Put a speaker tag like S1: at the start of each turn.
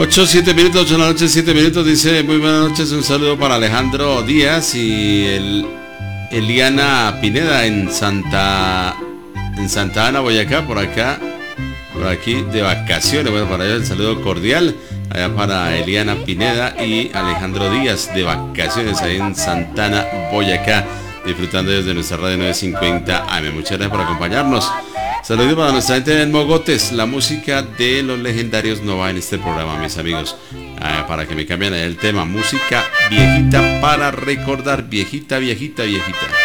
S1: 8:07, 8 de la noche, 7 minutos. Dice: muy buenas noches, un saludo para Alejandro Díaz y Eliana Pineda en Santa Ana, Boyacá, por aquí de vacaciones. Bueno, para ellos el saludo cordial, allá para Eliana Pineda y Alejandro Díaz de vacaciones ahí en Santa Ana, Boyacá, disfrutando desde nuestra radio 950 AM. Muchas gracias por acompañarnos. Saludos para nuestra gente en Mogotes. La música de los legendarios no va en este programa, mis amigos. Para que me cambien el tema. Música viejita para recordar. Viejita.